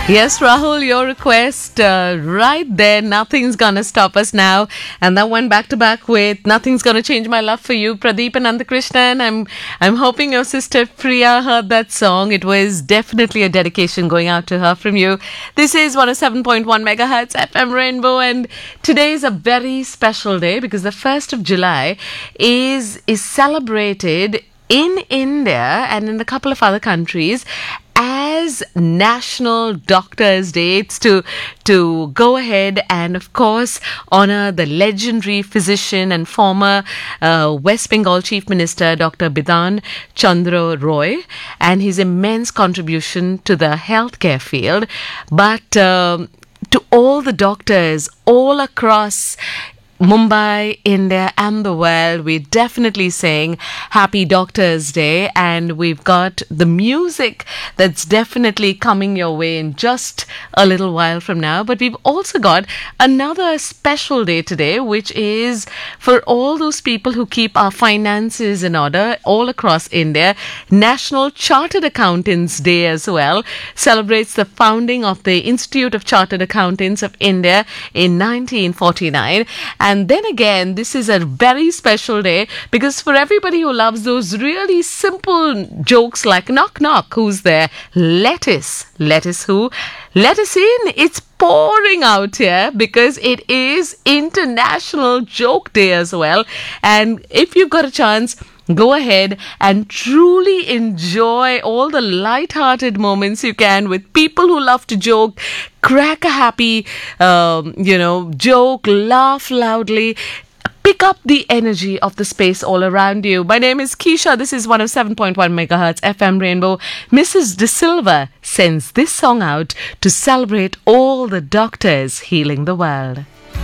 Yes, Rahul, your request right there. Nothing's gonna stop us now, and that went back to back with "Nothing's Gonna Change My Love for You." Pradeep and Nandakrishnan. I'm hoping your sister Priya heard that song. It was definitely a dedication going out to her from you. This is 107.1 megahertz FM Rainbow, and today is a very special day because the 1st of July is celebrated in India and in a couple of other countries as National Doctors' Day. It's to go ahead and, of course, honor the legendary physician and former West Bengal Chief Minister, Dr. Bidhan Chandra Roy, and his immense contribution to the healthcare field. But to all the doctors all across Mumbai, India, and the world, we're definitely saying Happy Doctors' Day, and we've got the music that's definitely coming your way in just a little while from now. But we've also got another special day today, which is for all those people who keep our finances in order all across India. National Chartered Accountants Day as well celebrates the founding of the Institute of Chartered Accountants of India in 1949. And then again, this is a very special day because for everybody who loves those really simple jokes like knock knock, who's there? Lettuce. Lettuce who? Let us in. It's pouring out here because it is International Joke Day as well. And if you've got a chance, go ahead and truly enjoy all the light-hearted moments you can with people who love to joke. Crack a happy, joke, laugh loudly. Pick up the energy of the space all around you. My name is Keisha. This is 107.1 megahertz FM Rainbow. Mrs. De Silva sends this song out to celebrate all the doctors healing the world.